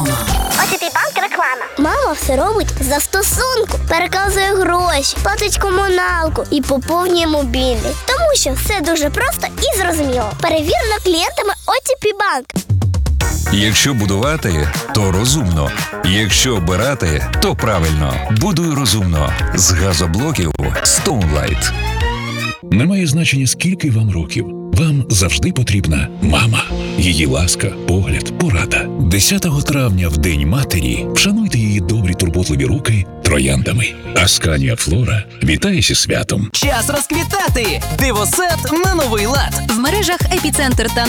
ОТП Банк реклама. Мама все робить за стосунку. Переказує гроші, платить комуналку і поповнює мобільний. Тому що все дуже просто і зрозуміло. Перевірено клієнтами ОТП Банк. Якщо будувати, то розумно. Якщо обирати, то правильно. Будуй розумно. З газоблоків Stoneline. Немає значення, скільки вам років. Вам завжди потрібна мама. Її ласка, погляд, порада. 10 травня, в День матері, вшануйте її добрі турботливі руки трояндами. Асканія Флора вітає зі святом. Час розквітати! Дивосад на новий лад. В мережах «Епіцентр» та